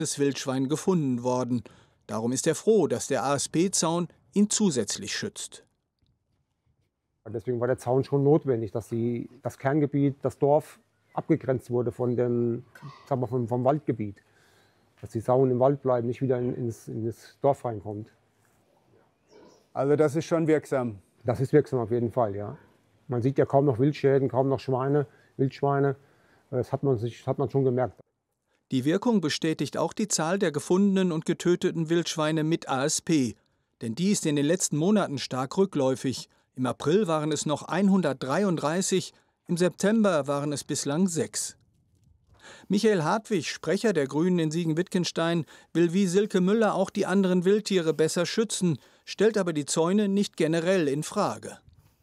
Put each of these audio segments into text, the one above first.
Wildschwein gefunden worden. Darum ist er froh, dass der ASP-Zaun ihn zusätzlich schützt. Deswegen war der Zaun schon notwendig, dass das Kerngebiet, das Dorf, abgegrenzt wurde von vom Waldgebiet. Dass die Sauen im Wald bleiben, nicht wieder ins Dorf reinkommt. Also das ist schon wirksam. Das ist wirksam auf jeden Fall, ja. Man sieht ja kaum noch Wildschäden, kaum noch Wildschweine. Das hat man schon gemerkt. Die Wirkung bestätigt auch die Zahl der gefundenen und getöteten Wildschweine mit ASP. Denn die ist in den letzten Monaten stark rückläufig. Im April waren es noch 133, im September waren es bislang 6. Michael Hartwig, Sprecher der Grünen in Siegen-Wittgenstein, will wie Silke Müller auch die anderen Wildtiere besser schützen, stellt aber die Zäune nicht generell in Frage.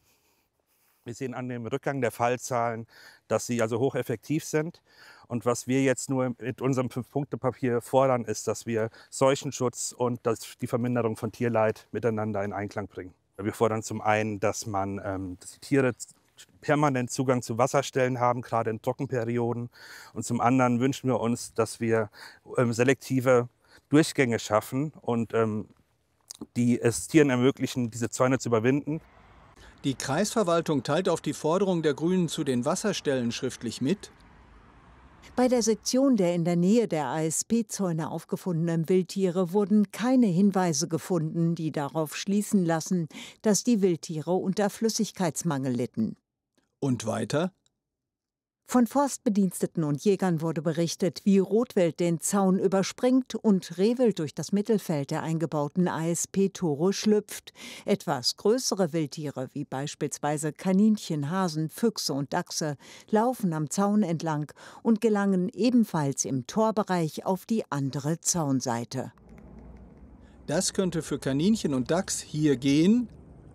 Wir sehen an dem Rückgang der Fallzahlen, dass sie also hocheffektiv sind. Und was wir jetzt nur mit unserem 5-Punkte-Papier fordern, ist, dass wir Seuchenschutz und die Verminderung von Tierleid miteinander in Einklang bringen. Wir fordern zum einen, dass die Tiere permanent Zugang zu Wasserstellen haben, gerade in Trockenperioden. Und zum anderen wünschen wir uns, dass wir selektive Durchgänge schaffen und die es Tieren ermöglichen, diese Zäune zu überwinden. Die Kreisverwaltung teilt auf die Forderung der Grünen zu den Wasserstellen schriftlich mit: Bei der Sektion der in der Nähe der ASP-Zäune aufgefundenen Wildtiere wurden keine Hinweise gefunden, die darauf schließen lassen, dass die Wildtiere unter Flüssigkeitsmangel litten. Und weiter: Von Forstbediensteten und Jägern wurde berichtet, wie Rotwild den Zaun überspringt und Rehwild durch das Mittelfeld der eingebauten ASP-Tore schlüpft. Etwas größere Wildtiere, wie beispielsweise Kaninchen, Hasen, Füchse und Dachse, laufen am Zaun entlang und gelangen ebenfalls im Torbereich auf die andere Zaunseite. Das könnte für Kaninchen und Dachs hier gehen,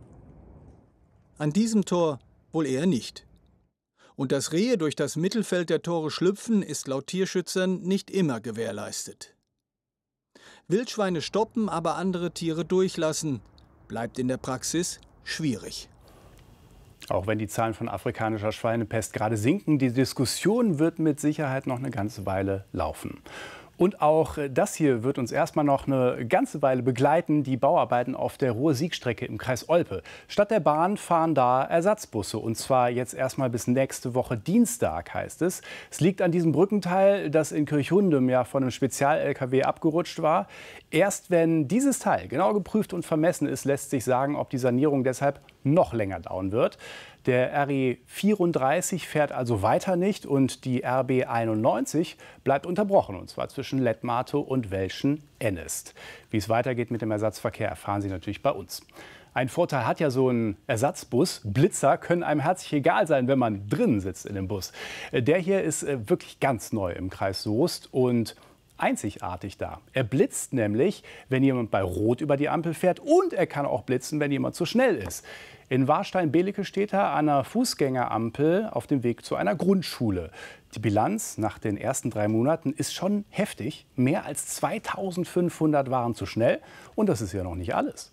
an diesem Tor wohl eher nicht. Und dass Rehe durch das Mittelfeld der Tore schlüpfen, ist laut Tierschützern nicht immer gewährleistet. Wildschweine stoppen, aber andere Tiere durchlassen, bleibt in der Praxis schwierig. Auch wenn die Zahlen von afrikanischer Schweinepest gerade sinken, die Diskussion wird mit Sicherheit noch eine ganze Weile laufen. Und auch das hier wird uns erstmal noch eine ganze Weile begleiten, die Bauarbeiten auf der Ruhr-Sieg-Strecke im Kreis Olpe. Statt der Bahn fahren da Ersatzbusse, und zwar jetzt erstmal bis nächste Woche Dienstag, heißt es. Es liegt an diesem Brückenteil, das in Kirchhundem ja von einem Spezial-LKW abgerutscht war. Erst wenn dieses Teil genau geprüft und vermessen ist, lässt sich sagen, ob die Sanierung deshalb noch länger dauern wird. Der RE 34 fährt also weiter nicht und die RB 91 bleibt unterbrochen, und zwar zwischen Lettmate und Welschen-Ennest. Wie es weitergeht mit dem Ersatzverkehr, erfahren Sie natürlich bei uns. Ein Vorteil hat ja so ein Ersatzbus. Blitzer können einem herzlich egal sein, wenn man drinnen sitzt in dem Bus. Der hier ist wirklich ganz neu im Kreis Soest und einzigartig da. Er blitzt nämlich, wenn jemand bei Rot über die Ampel fährt, und er kann auch blitzen, wenn jemand zu schnell ist. In Warstein-Belecke steht er an einer Fußgängerampel auf dem Weg zu einer Grundschule. Die Bilanz nach den ersten 3 Monaten ist schon heftig. Mehr als 2500 waren zu schnell, und das ist ja noch nicht alles.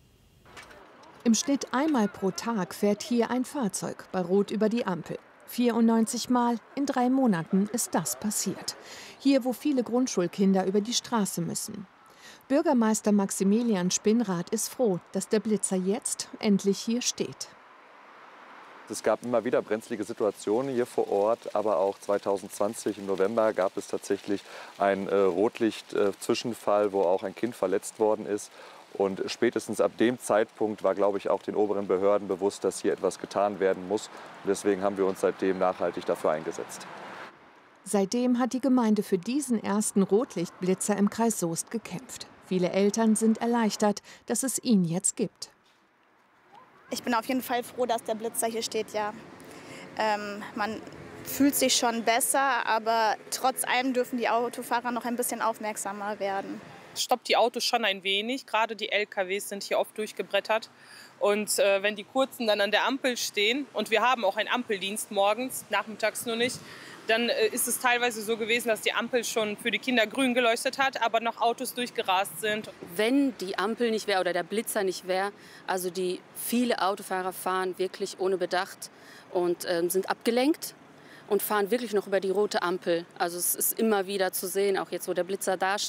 Im Schnitt einmal pro Tag fährt hier ein Fahrzeug bei Rot über die Ampel. 94 Mal in 3 Monaten ist das passiert. Hier, wo viele Grundschulkinder über die Straße müssen. Bürgermeister Maximilian Spinnrath ist froh, dass der Blitzer jetzt endlich hier steht. Es gab immer wieder brenzlige Situationen hier vor Ort, aber auch 2020 im November gab es tatsächlich einen Rotlicht-Zwischenfall, wo auch ein Kind verletzt worden ist. Und spätestens ab dem Zeitpunkt war, glaube ich, auch den oberen Behörden bewusst, dass hier etwas getan werden muss. Und deswegen haben wir uns seitdem nachhaltig dafür eingesetzt. Seitdem hat die Gemeinde für diesen ersten Rotlichtblitzer im Kreis Soest gekämpft. Viele Eltern sind erleichtert, dass es ihn jetzt gibt. Ich bin auf jeden Fall froh, dass der Blitzer hier steht, ja. Man fühlt sich schon besser, aber trotz allem dürfen die Autofahrer noch ein bisschen aufmerksamer werden. Es stoppt die Autos schon ein wenig, gerade die LKWs sind hier oft durchgebrettert. Und wenn die Kurzen dann an der Ampel stehen, und wir haben auch einen Ampeldienst morgens, nachmittags nur nicht, dann ist es teilweise so gewesen, dass die Ampel schon für die Kinder grün geleuchtet hat, aber noch Autos durchgerast sind. Wenn die Ampel nicht wäre oder der Blitzer nicht wäre, also viele Autofahrer fahren wirklich ohne Bedacht und sind abgelenkt und fahren wirklich noch über die rote Ampel. Also es ist immer wieder zu sehen, auch jetzt, wo der Blitzer da